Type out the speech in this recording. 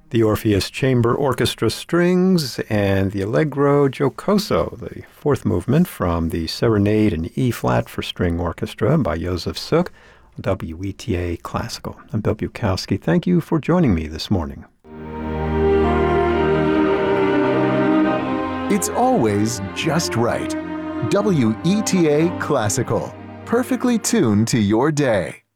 the Orpheus Chamber Orchestra Strings, and the Allegro Giocoso, the fourth movement from the Serenade in E-flat for String Orchestra by Josef Suk, WETA Classical. I'm Bill Bukowski. Thank you for joining me this morning. It's always just right. WETA Classical, perfectly tuned to your day.